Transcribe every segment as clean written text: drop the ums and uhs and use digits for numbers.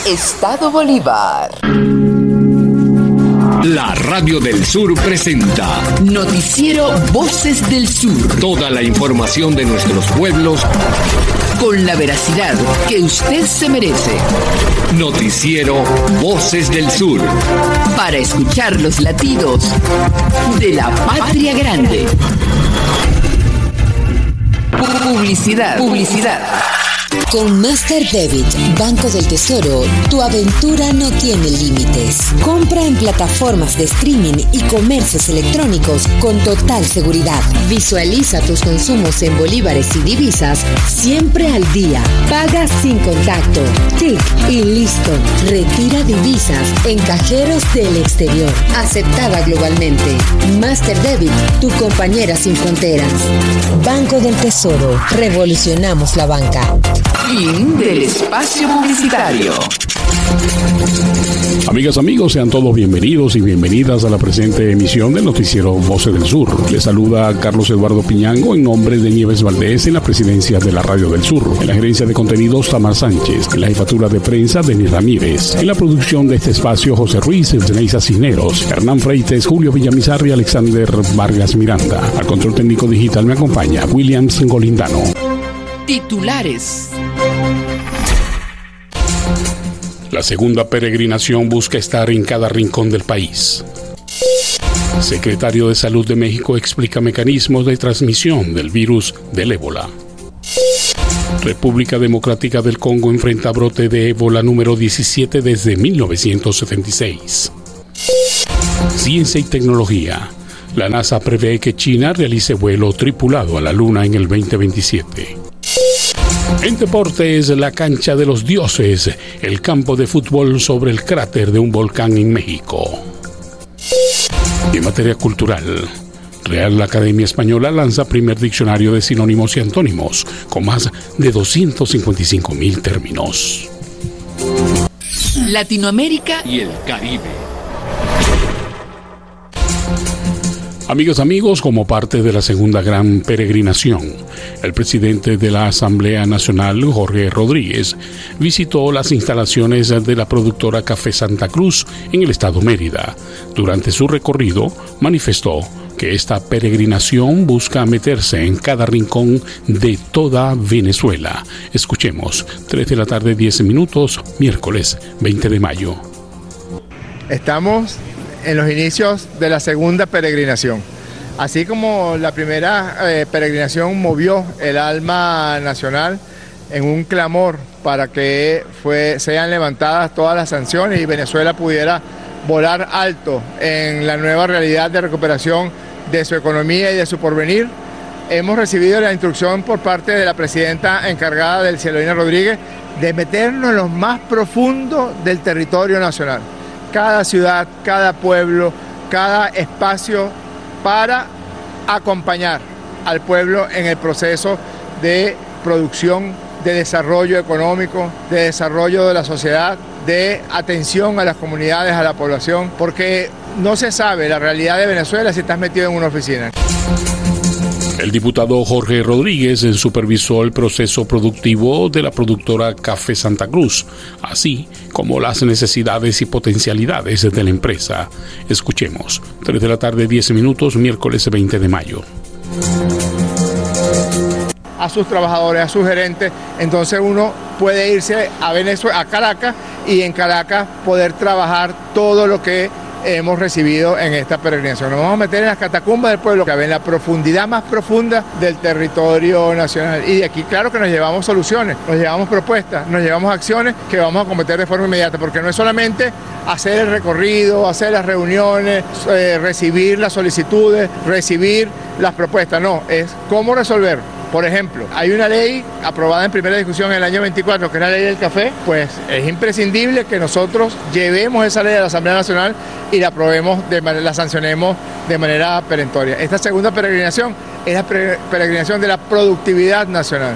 Estado Bolívar. La Radio del Sur presenta Noticiero Voces del Sur. Toda la información de nuestros pueblos con la veracidad que usted se merece. Noticiero Voces del Sur. Para escuchar los latidos de la patria grande. Publicidad. Con Master Debit, Banco del Tesoro, tu aventura no tiene límites. Compra en plataformas de streaming y comercios electrónicos con total seguridad. Visualiza tus consumos en bolívares y divisas siempre al día. Paga sin contacto. Tic y listo. Retira divisas en cajeros del exterior. Aceptada globalmente. Master Debit, tu compañera sin fronteras. Banco del Tesoro. Revolucionamos la banca. Fin del espacio publicitario. Amigas, amigos, sean todos bienvenidos y bienvenidas a la presente emisión del Noticiero Voces del Sur. Les saluda Carlos Eduardo Piñango en nombre de Nieves Valdés en la presidencia de la Radio del Sur. En la gerencia de contenidos, Tamar Sánchez. En la jefatura de prensa, Denis Ramírez. En la producción de este espacio, José Ruiz, Zeneisa Cisneros, Hernán Freites, Julio Villamizar y Alexander Vargas Miranda. Al control técnico digital me acompaña Williams Golindano. Titulares. La segunda peregrinación busca estar en cada rincón del país. Secretario de Salud de México explica mecanismos de transmisión del virus del ébola. República Democrática del Congo enfrenta brote de ébola número 17 desde 1976. Ciencia y tecnología. La NASA prevé que China realice vuelo tripulado a la Luna en el 2027. En deportes, la cancha de los dioses, el campo de fútbol sobre el cráter de un volcán en México. Y en materia cultural, Real Academia Española lanza primer diccionario de sinónimos y antónimos, con más de 255,000 términos. Latinoamérica y el Caribe. Amigas, amigos, como parte de la segunda gran peregrinación, el presidente de la Asamblea Nacional, Jorge Rodríguez, visitó las instalaciones de la productora Café Santa Cruz en el estado Mérida. Durante su recorrido, manifestó que esta peregrinación busca meterse en cada rincón de toda Venezuela. Escuchemos, 3 de la tarde, 10 minutos, miércoles 20 de mayo. Estamos en los inicios de la segunda peregrinación. Así como la primera peregrinación movió el alma nacional en un clamor para que sean levantadas todas las sanciones y Venezuela pudiera volar alto en la nueva realidad de recuperación de su economía y de su porvenir, hemos recibido la instrucción por parte de la presidenta encargada del Cielorina Rodríguez de meternos en lo más profundo del territorio nacional. Cada ciudad, cada pueblo, cada espacio para acompañar al pueblo en el proceso de producción, de desarrollo económico, de desarrollo de la sociedad, de atención a las comunidades, a la población, porque no se sabe la realidad de Venezuela si estás metido en una oficina. El diputado Jorge Rodríguez supervisó el proceso productivo de la productora Café Santa Cruz, así como las necesidades y potencialidades de la empresa. Escuchemos, 3 de la tarde, 10 minutos, miércoles 20 de mayo. A sus trabajadores, a sus gerentes, entonces uno puede irse a Venezuela, a Caracas, y en Caracas poder trabajar todo lo que hemos recibido en esta peregrinación. Nos vamos a meter en las catacumbas del pueblo, que en la profundidad más profunda del territorio nacional. Y de aquí, claro que nos llevamos soluciones, nos llevamos propuestas, nos llevamos acciones que vamos a cometer de forma inmediata, porque no es solamente hacer el recorrido, hacer las reuniones, recibir las solicitudes, recibir las propuestas, no, es cómo resolver. Por ejemplo, hay una ley aprobada en primera discusión en el año 24, que es la ley del café, pues es imprescindible que nosotros llevemos esa ley a la Asamblea Nacional y la aprobemos, la sancionemos de manera perentoria. Esta segunda peregrinación es la peregrinación de la productividad nacional.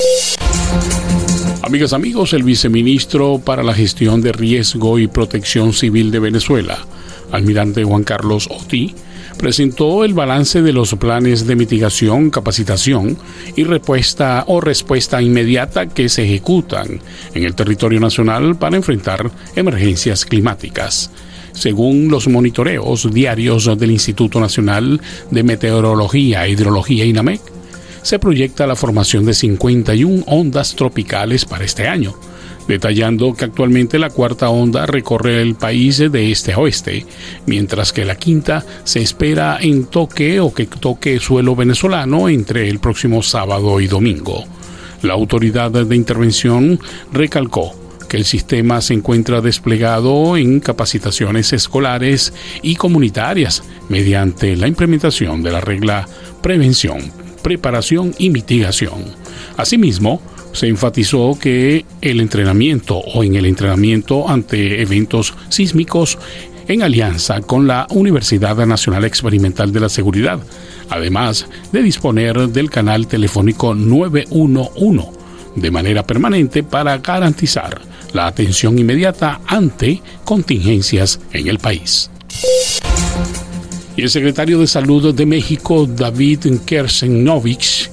Amigas, amigos, el viceministro para la Gestión de Riesgo y Protección Civil de Venezuela, almirante Juan Carlos Otí, presentó el balance de los planes de mitigación, capacitación y respuesta inmediata que se ejecutan en el territorio nacional para enfrentar emergencias climáticas. Según los monitoreos diarios del Instituto Nacional de Meteorología e Hidrología INAMEC, se proyecta la formación de 51 ondas tropicales para este año, detallando que actualmente la cuarta onda recorre el país de este a oeste, mientras que la quinta se espera que toque suelo venezolano entre el próximo sábado y domingo. La autoridad de intervención recalcó que el sistema se encuentra desplegado en capacitaciones escolares y comunitarias mediante la implementación de la regla prevención, preparación y mitigación. Asimismo, se enfatizó que en el entrenamiento ante eventos sísmicos en alianza con la Universidad Nacional Experimental de la Seguridad, además de disponer del canal telefónico 911 de manera permanente para garantizar la atención inmediata ante contingencias en el país. Y el secretario de Salud de México, David Stalnikovich,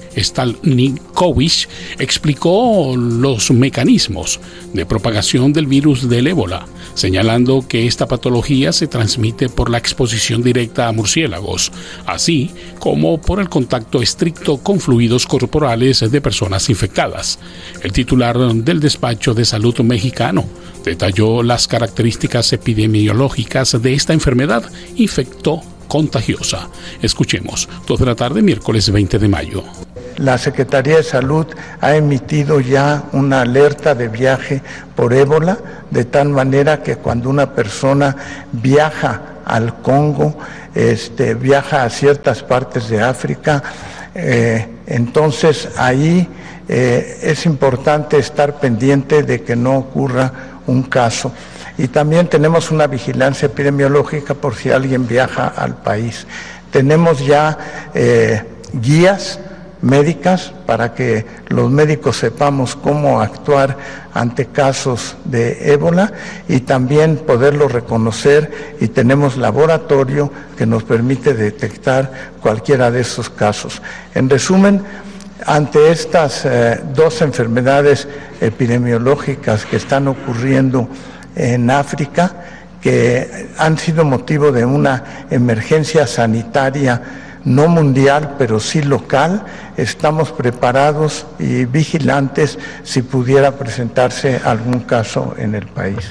explicó los mecanismos de propagación del virus del ébola, señalando que esta patología se transmite por la exposición directa a murciélagos, así como por el contacto estricto con fluidos corporales de personas infectadas. El titular del despacho de salud mexicano detalló las características epidemiológicas de esta enfermedad infecto-contagiosa. Escuchemos, 2 de la tarde, miércoles 20 de mayo. La Secretaría de Salud ha emitido ya una alerta de viaje por ébola, de tal manera que cuando una persona viaja al Congo, viaja a ciertas partes de África, entonces ahí es importante estar pendiente de que no ocurra un caso. Y también tenemos una vigilancia epidemiológica por si alguien viaja al país. Tenemos ya guías médicas para que los médicos sepamos cómo actuar ante casos de ébola y también poderlo reconocer, y tenemos laboratorio que nos permite detectar cualquiera de esos casos. En resumen, ante estas 2 enfermedades epidemiológicas que están ocurriendo en África, que han sido motivo de una emergencia sanitaria no mundial, pero sí local, estamos preparados y vigilantes si pudiera presentarse algún caso en el país.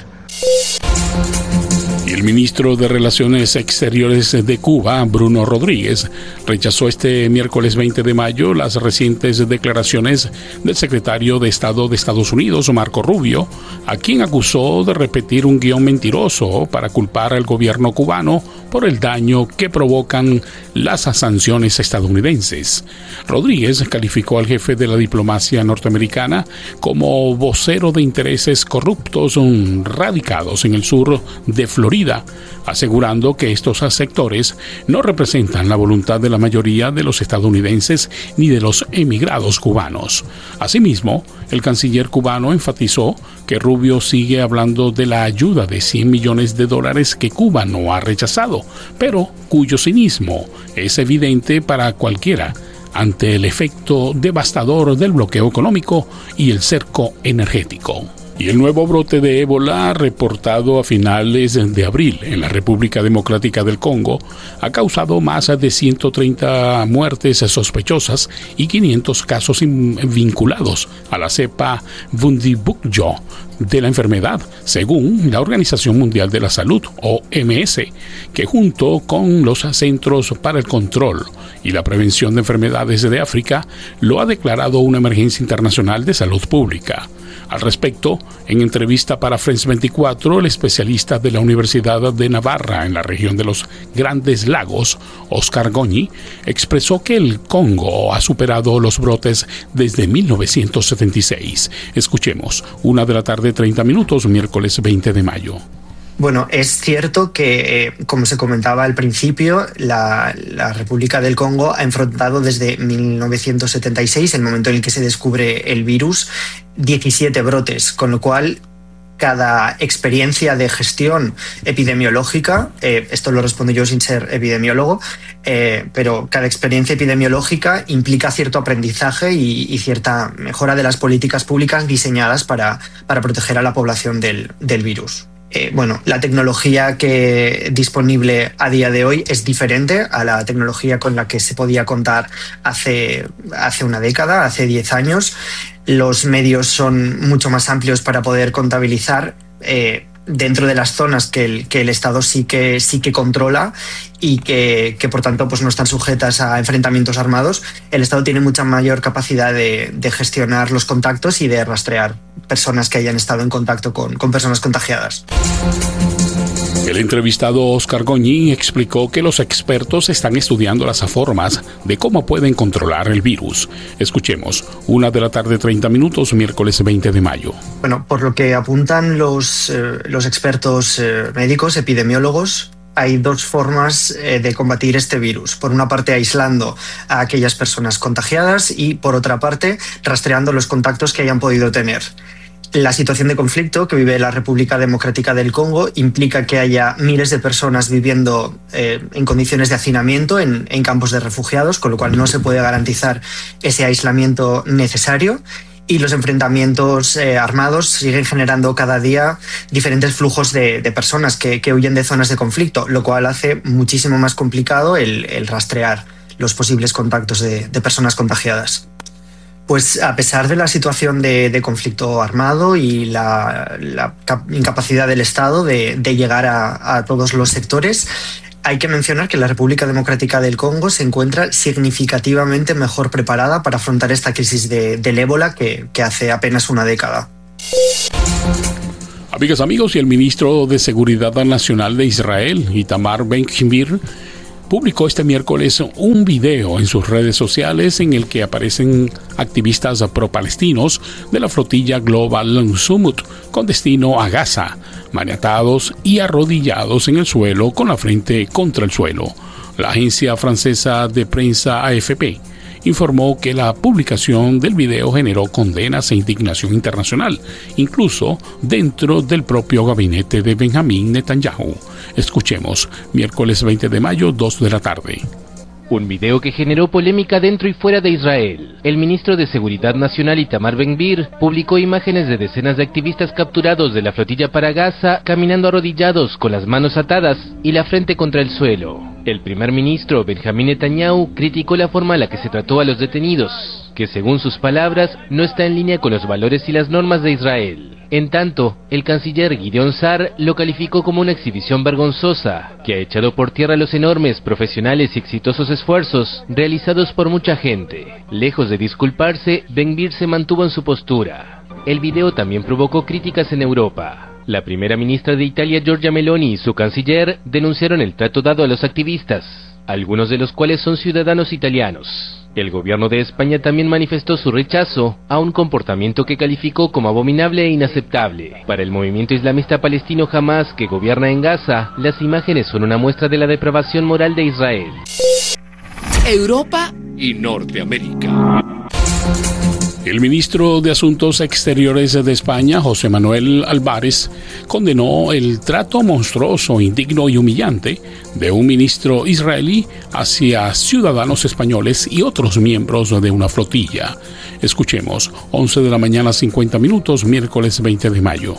Y el ministro de Relaciones Exteriores de Cuba, Bruno Rodríguez, rechazó este miércoles 20 de mayo las recientes declaraciones del secretario de Estado de Estados Unidos, Marco Rubio, a quien acusó de repetir un guión mentiroso para culpar al gobierno cubano por el daño que provocan las sanciones estadounidenses. Rodríguez calificó al jefe de la diplomacia norteamericana como vocero de intereses corruptos radicados en el sur de Florida, asegurando que estos sectores no representan la voluntad de la mayoría de los estadounidenses ni de los emigrados cubanos. Asimismo, el canciller cubano enfatizó que Rubio sigue hablando de la ayuda de $100 millones que Cuba no ha rechazado, pero cuyo cinismo es evidente para cualquiera ante el efecto devastador del bloqueo económico y el cerco energético. Y el nuevo brote de ébola reportado a finales de abril en la República Democrática del Congo ha causado más de 130 muertes sospechosas y 500 casos vinculados a la cepa Bundibugyo de la enfermedad, según la Organización Mundial de la Salud, OMS, que junto con los Centros para el Control y la Prevención de Enfermedades de África lo ha declarado una emergencia internacional de salud pública. Al respecto, en entrevista para France 24, el especialista de la Universidad de Navarra en la región de los Grandes Lagos, Oscar Goñi, expresó que el Congo ha superado los brotes desde 1976. Escuchemos, 1 de la tarde, 30 minutos, miércoles 20 de mayo. Bueno, es cierto que, como se comentaba al principio, la República del Congo ha enfrentado desde 1976, el momento en el que se descubre el virus, 17 brotes, con lo cual cada experiencia de gestión epidemiológica, esto lo respondo yo sin ser epidemiólogo, pero cada experiencia epidemiológica implica cierto aprendizaje y cierta mejora de las políticas públicas diseñadas para proteger a la población del virus. La tecnología disponible a día de hoy es diferente a la tecnología con la que se podía contar hace una década, hace 10 años. Los medios son mucho más amplios para poder contabilizar dentro de las zonas que el Estado sí que controla y que por tanto pues no están sujetas a enfrentamientos armados. El Estado tiene mucha mayor capacidad de gestionar los contactos y de rastrear personas que hayan estado en contacto con personas contagiadas. El entrevistado Óscar Goñi explicó que los expertos están estudiando las formas de cómo pueden controlar el virus. Escuchemos, 1:30 p.m, miércoles 20 de mayo. Bueno, por lo que apuntan los expertos médicos, epidemiólogos, hay dos formas de combatir este virus. Por una parte, aislando a aquellas personas contagiadas y, por otra parte, rastreando los contactos que hayan podido tener. La situación de conflicto que vive la República Democrática del Congo implica que haya miles de personas viviendo en condiciones de hacinamiento en campos de refugiados, con lo cual no se puede garantizar ese aislamiento necesario. Y los enfrentamientos armados siguen generando cada día diferentes flujos de personas que huyen de zonas de conflicto, lo cual hace muchísimo más complicado el rastrear los posibles contactos de personas contagiadas. Pues a pesar de la situación de conflicto armado y la incapacidad del Estado de llegar a todos los sectores, hay que mencionar que la República Democrática del Congo se encuentra significativamente mejor preparada para afrontar esta crisis del ébola que hace apenas una década. Amigas, amigos, y el ministro de Seguridad Nacional de Israel, Itamar Ben-Gvir, publicó este miércoles un video en sus redes sociales en el que aparecen activistas pro-palestinos de la flotilla Global Summit con destino a Gaza, maniatados y arrodillados en el suelo con la frente contra el suelo. La agencia francesa de prensa AFP informó que la publicación del video generó condenas e indignación internacional, incluso dentro del propio gabinete de Benjamín Netanyahu. Escuchemos, miércoles 20 de mayo, 2 de la tarde. Un video que generó polémica dentro y fuera de Israel. El ministro de Seguridad Nacional, Itamar Ben-Gvir, publicó imágenes de decenas de activistas capturados de la flotilla para Gaza, caminando arrodillados con las manos atadas y la frente contra el suelo. El primer ministro, Benjamín Netanyahu, criticó la forma en la que se trató a los detenidos, que según sus palabras, no está en línea con los valores y las normas de Israel. En tanto, el canciller Gideon Sa'ar lo calificó como una exhibición vergonzosa, que ha echado por tierra los enormes, profesionales y exitosos esfuerzos realizados por mucha gente. Lejos de disculparse, Ben-Gvir se mantuvo en su postura. El video también provocó críticas en Europa. La primera ministra de Italia, Giorgia Meloni, y su canciller denunciaron el trato dado a los activistas, algunos de los cuales son ciudadanos italianos. El gobierno de España también manifestó su rechazo a un comportamiento que calificó como abominable e inaceptable. Para el movimiento islamista palestino Hamas, que gobierna en Gaza, las imágenes son una muestra de la depravación moral de Israel. Europa y Norteamérica. El ministro de Asuntos Exteriores de España, José Manuel Álvarez, condenó el trato monstruoso, indigno y humillante de un ministro israelí hacia ciudadanos españoles y otros miembros de una flotilla. Escuchemos, 11 de la mañana, 50 minutos, miércoles 20 de mayo.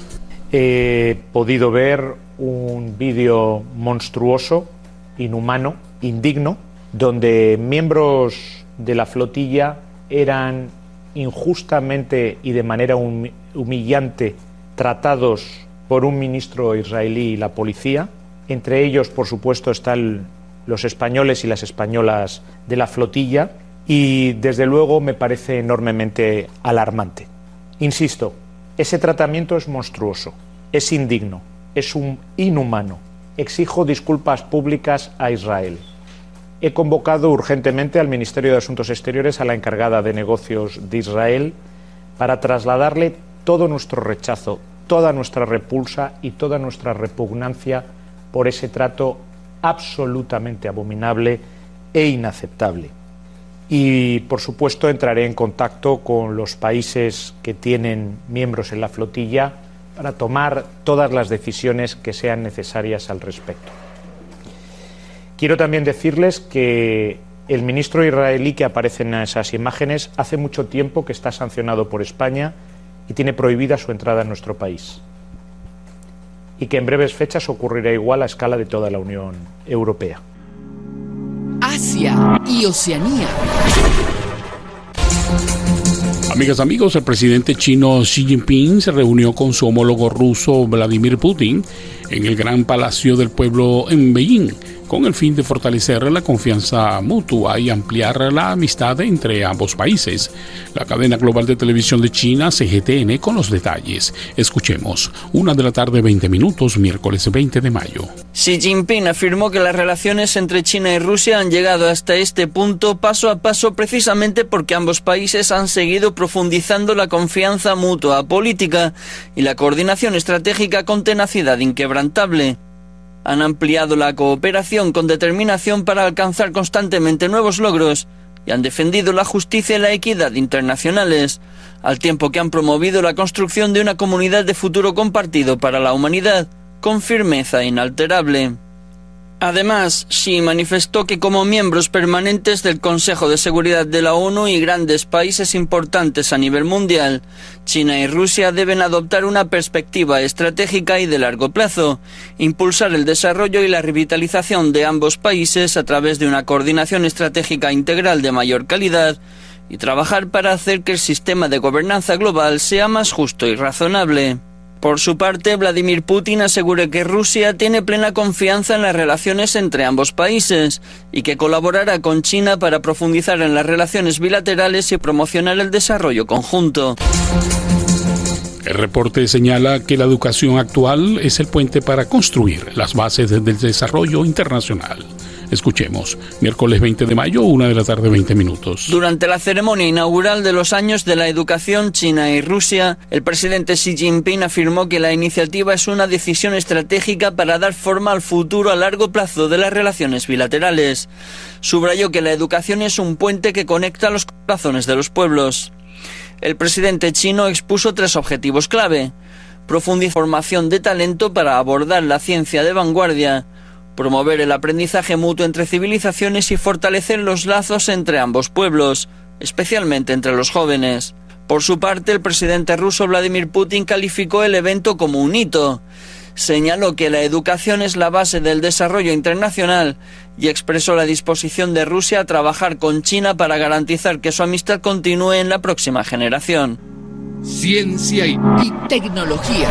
He podido ver un vídeo monstruoso, inhumano, indigno, donde miembros de la flotilla eran injustamente y de manera humillante tratados por un ministro israelí y la policía. Entre ellos, por supuesto, están los españoles y las españolas de la flotilla, y desde luego me parece enormemente alarmante. Insisto, ese tratamiento es monstruoso, es indigno, es inhumano. Exijo disculpas públicas a Israel. He convocado urgentemente al Ministerio de Asuntos Exteriores, a la encargada de negocios de Israel, para trasladarle todo nuestro rechazo, toda nuestra repulsa y toda nuestra repugnancia por ese trato absolutamente abominable e inaceptable. Y, por supuesto, entraré en contacto con los países que tienen miembros en la flotilla, para tomar todas las decisiones que sean necesarias al respecto. Quiero también decirles que el ministro israelí que aparece en esas imágenes hace mucho tiempo que está sancionado por España y tiene prohibida su entrada en nuestro país. Y que en breves fechas ocurrirá igual a escala de toda la Unión Europea. Asia y Oceanía. Amigas, amigos, el presidente chino Xi Jinping se reunió con su homólogo ruso Vladimir Putin en el Gran Palacio del Pueblo en Beijing, con el fin de fortalecer la confianza mutua y ampliar la amistad entre ambos países. La cadena global de televisión de China, CGTN, con los detalles. Escuchemos. 1:20 p.m, miércoles 20 de mayo. Xi Jinping afirmó que las relaciones entre China y Rusia han llegado hasta este punto paso a paso precisamente porque ambos países han seguido profundizando la confianza mutua política y la coordinación estratégica con tenacidad inquebrantable. Han ampliado la cooperación con determinación para alcanzar constantemente nuevos logros y han defendido la justicia y la equidad internacionales, al tiempo que han promovido la construcción de una comunidad de futuro compartido para la humanidad, con firmeza inalterable. Además, Xi manifestó que como miembros permanentes del Consejo de Seguridad de la ONU y grandes países importantes a nivel mundial, China y Rusia deben adoptar una perspectiva estratégica y de largo plazo, impulsar el desarrollo y la revitalización de ambos países a través de una coordinación estratégica integral de mayor calidad y trabajar para hacer que el sistema de gobernanza global sea más justo y razonable. Por su parte, Vladimir Putin aseguró que Rusia tiene plena confianza en las relaciones entre ambos países y que colaborará con China para profundizar en las relaciones bilaterales y promocionar el desarrollo conjunto. El reporte señala que la educación actual es el puente para construir las bases del desarrollo internacional. Escuchemos. Miércoles 20 de mayo, 1:20 p.m. Durante la ceremonia inaugural de los años de la educación China y Rusia, el presidente Xi Jinping afirmó que la iniciativa es una decisión estratégica para dar forma al futuro a largo plazo de las relaciones bilaterales. Subrayó que la educación es un puente que conecta los corazones de los pueblos. El presidente chino expuso 3 objetivos clave: profundizar la formación de talento para abordar la ciencia de vanguardia, promover el aprendizaje mutuo entre civilizaciones y fortalecer los lazos entre ambos pueblos, especialmente entre los jóvenes. Por su parte, el presidente ruso Vladimir Putin calificó el evento como un hito. Señaló que la educación es la base del desarrollo internacional y expresó la disposición de Rusia a trabajar con China para garantizar que su amistad continúe en la próxima generación. Ciencia y tecnología.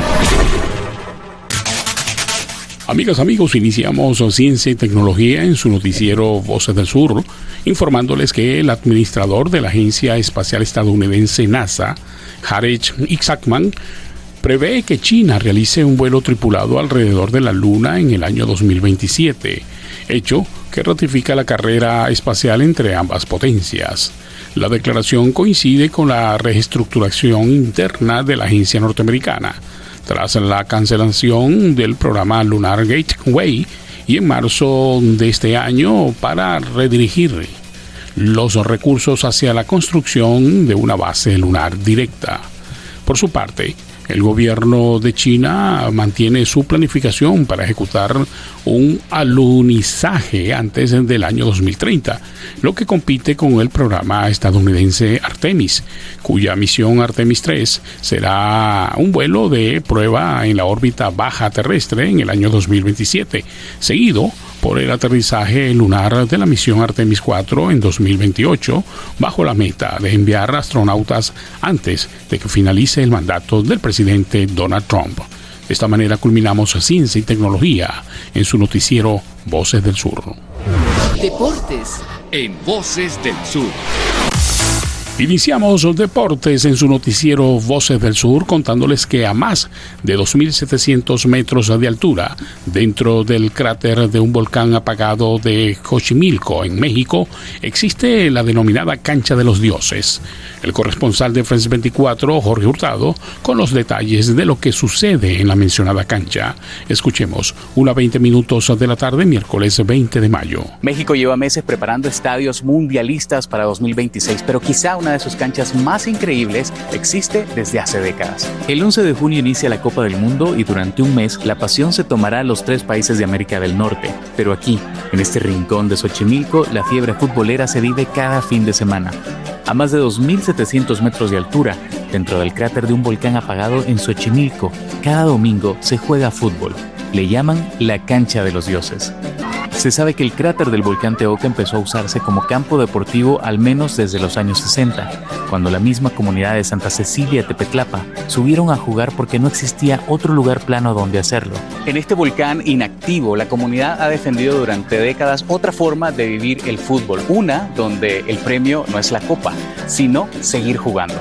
Amigas, amigos, iniciamos Ciencia y Tecnología en su noticiero Voces del Sur, informándoles que el administrador de la Agencia Espacial Estadounidense NASA, Harish Isaacman, prevé que China realice un vuelo tripulado alrededor de la Luna en el año 2027, hecho que ratifica la carrera espacial entre ambas potencias. La declaración coincide con la reestructuración interna de la agencia norteamericana, tras la cancelación del programa Lunar Gateway y en marzo de este año para redirigir los recursos hacia la construcción de una base lunar directa. Por su parte, el gobierno de China mantiene su planificación para ejecutar un alunizaje antes del año 2030, lo que compite con el programa estadounidense Artemis, cuya misión Artemis 3 será un vuelo de prueba en la órbita baja terrestre en el año 2027, seguido por el aterrizaje lunar de la misión Artemis 4 en 2028, bajo la meta de enviar astronautas antes de que finalice el mandato del presidente Donald Trump. De esta manera culminamos Ciencia y Tecnología en su noticiero Voces del Sur. Deportes en Voces del Sur. Iniciamos los deportes en su noticiero Voces del Sur, contándoles que a más de 2.700 metros de altura, dentro del cráter de un volcán apagado de Xochimilco, en México, existe la denominada Cancha de los Dioses. El corresponsal de France 24, Jorge Hurtado, con los detalles de lo que sucede en la mencionada cancha. Escuchemos, 1:20 p.m. de la tarde, miércoles 20 de mayo. México lleva meses preparando estadios mundialistas para 2026, pero quizá una una de sus canchas más increíbles, existe desde hace décadas. El 11 de junio inicia la Copa del Mundo y durante un mes la pasión se tomará a los 3 países de América del Norte. Pero aquí, en este rincón de Xochimilco, la fiebre futbolera se vive cada fin de semana. A más de 2.700 metros de altura, dentro del cráter de un volcán apagado en Xochimilco, cada domingo se juega fútbol. Le llaman la Cancha de los Dioses. Se sabe que el cráter del volcán Teoca empezó a usarse como campo deportivo al menos desde los años 60, cuando la misma comunidad de Santa Cecilia de Tepetlapa subieron a jugar porque no existía otro lugar plano donde hacerlo. En este volcán inactivo, la comunidad ha defendido durante décadas otra forma de vivir el fútbol, una donde el premio no es la copa, sino seguir jugando.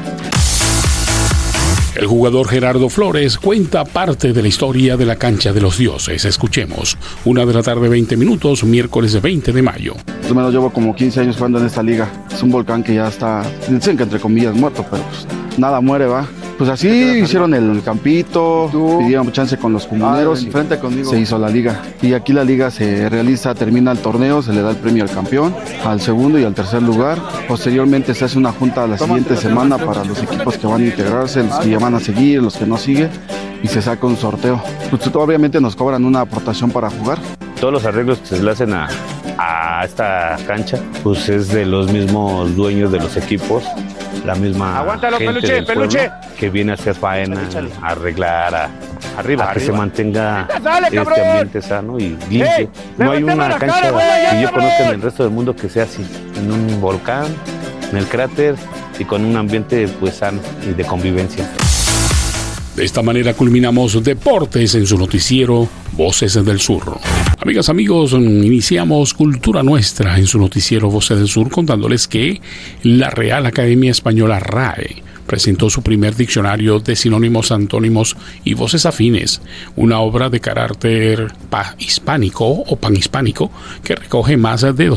El jugador Gerardo Flores cuenta parte de la historia de la Cancha de los Dioses. Escuchemos. 1:20 p.m, miércoles 20 de mayo. Más o menos llevo como 15 años jugando en esta liga. Es un volcán que ya está, dicen que entre comillas muerto, pero pues nada muere, va. Pues así hicieron el campito, pidieron chance con los comuneros y frente conmigo se hizo la liga. Y aquí la liga se realiza, termina el torneo, se le da el premio al campeón, al segundo y al tercer lugar. Posteriormente se hace una junta la siguiente semana para los equipos que van a integrarse, los que ya van a seguir, los que no siguen, y se saca un sorteo. Pues obviamente nos cobran una aportación para jugar. Todos los arreglos que se le hacen a esta cancha, pues es de los mismos dueños de los equipos, la misma gente del pueblo que viene a hacer faena, a arreglar, a que se mantenga este ambiente sano y limpio. No hay una cancha que yo conozca en el resto del mundo que sea así, en un volcán, en el cráter y con un ambiente pues sano y de convivencia. De esta manera culminamos Deportes en su noticiero Voces del Sur. Amigas, amigos, iniciamos Cultura Nuestra en su noticiero Voces del Sur contándoles que la Real Academia Española RAE presentó su primer diccionario de sinónimos, antónimos y voces afines, una obra de carácter hispánico o panhispánico que recoge más de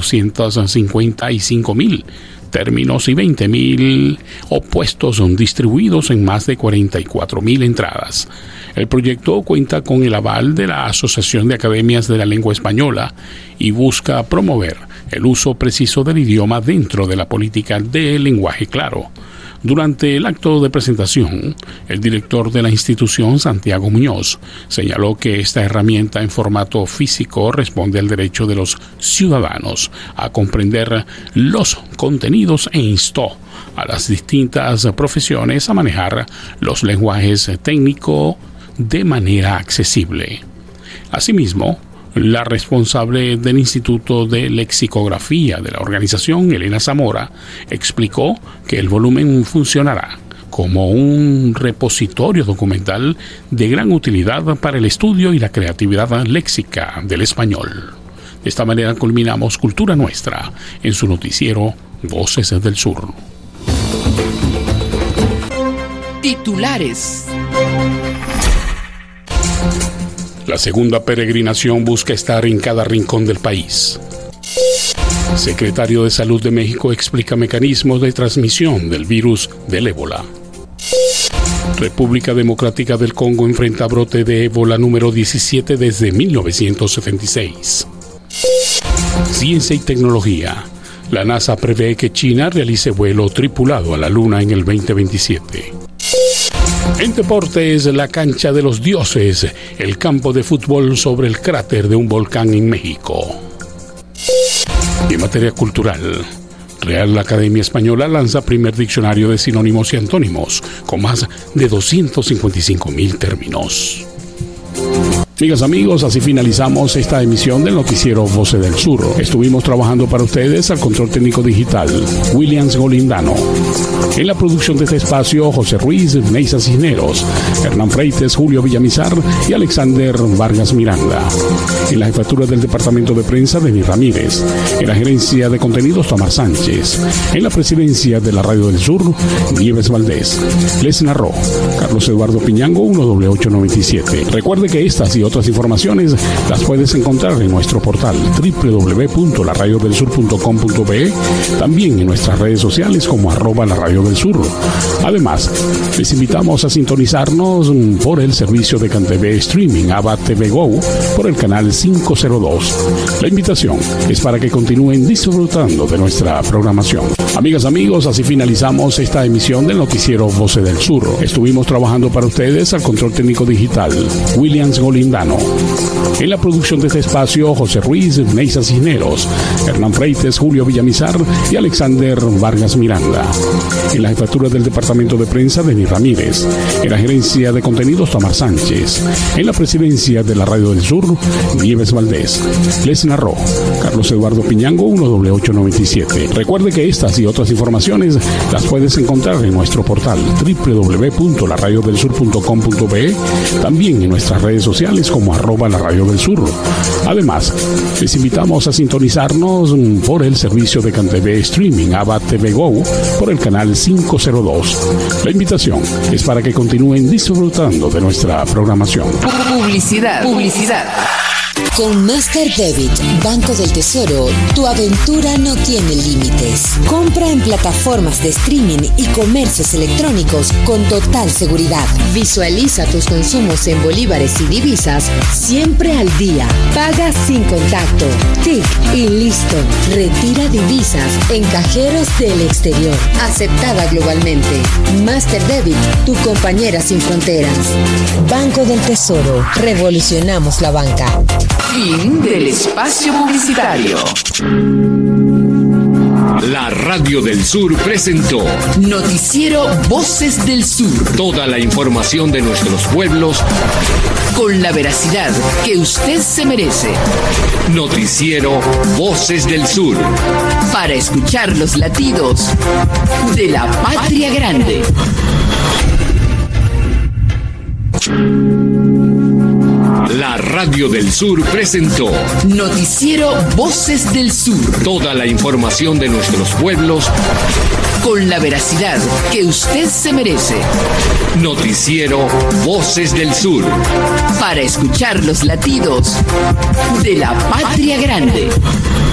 255.000 términos y 20.000 opuestos distribuidos en más de 44.000 entradas. El proyecto cuenta con el aval de la Asociación de Academias de la Lengua Española y busca promover el uso preciso del idioma dentro de la política de lenguaje claro. Durante el acto de presentación, el director de la institución, Santiago Muñoz, señaló que esta herramienta en formato físico responde al derecho de los ciudadanos a comprender los contenidos e instó a las distintas profesiones a manejar los lenguajes técnicos de manera accesible. Asimismo, la responsable del Instituto de Lexicografía de la organización, Elena Zamora, explicó que el volumen funcionará como un repositorio documental de gran utilidad para el estudio y la creatividad léxica del español. De esta manera culminamos Cultura Nuestra en su noticiero Voces del Sur. Titulares. La segunda peregrinación busca estar en cada rincón del país. Secretario de Salud de México explica mecanismos de transmisión del virus del ébola. República Democrática del Congo enfrenta brote de ébola número 17 desde 1976. Ciencia y tecnología. La NASA prevé que China realice vuelo tripulado a la Luna en el 2027. En deportes, la Cancha de los Dioses, el campo de fútbol sobre el cráter de un volcán en México. Y en materia cultural, Real Academia Española lanza primer diccionario de sinónimos y antónimos, con más de 255.000 términos. Amigas, amigos, así finalizamos esta emisión del noticiero Voces del Sur. Estuvimos trabajando para ustedes al control técnico digital, Williams Golindano. En la producción de este espacio, José Ruiz, Neisa Cisneros, Hernán Freites, Julio Villamizar y Alexander Vargas Miranda. En la jefatura del departamento de prensa, Denis Ramírez. En la gerencia de contenidos, Tomás Sánchez. En la presidencia de la Radio del Sur, Nieves Valdés. Les narró Carlos Eduardo Piñango, 1W897. Recuerde que estas y otras informaciones las puedes encontrar en nuestro portal www.laradiodelsur.com.be, también en nuestras redes sociales como @La Radio del Sur. Además, les invitamos a sintonizarnos por el servicio de CanTV Streaming ABA TV Go por el canal 502. La invitación es para que continúen disfrutando de nuestra programación. Amigas, amigos, así finalizamos esta emisión del noticiero Voces del Sur. Estuvimos trabajando para ustedes al control técnico digital Williams Golindano. En la producción de este espacio, José Ruiz, Neisa Cisneros, Hernán Freites, Julio Villamizar y Alexander Vargas Miranda. En la jefatura del departamento de prensa, Denis Ramírez. En la gerencia de contenidos, Tomás Sánchez. En la presidencia de la Radio del Sur, Nieves Valdés. Les narró Carlos Eduardo Piñango, 1W897. Recuerde que estas y otras informaciones las puedes encontrar en nuestro portal www.laradiodelsur.com.be, también en nuestras redes sociales como @La Radio del Sur. Además, les invitamos a sintonizarnos por el servicio de CanTV Streaming ABA TV Go por el canal 502. La invitación es para que continúen disfrutando de nuestra programación. Publicidad. Con Master Debit, Banco del Tesoro, tu aventura no tiene límites. Compra en plataformas de streaming y comercios electrónicos con total seguridad. Visualiza tus consumos en bolívares y divisas siempre al día. Paga sin contacto. TIC y listo. Retira divisas en cajeros del exterior. Aceptada globalmente. Master Debit, tu compañera sin fronteras. Banco del Tesoro. Revolucionamos la banca. Fin del espacio publicitario. La Radio del Sur presentó Noticiero Voces del Sur. Toda la información de nuestros pueblos con la veracidad que usted se merece. Noticiero Voces del Sur. Para escuchar los latidos de la patria grande. La Radio del Sur presentó Noticiero Voces del Sur. Toda la información de nuestros pueblos con la veracidad que usted se merece. Noticiero Voces del Sur. Para escuchar los latidos de la patria grande.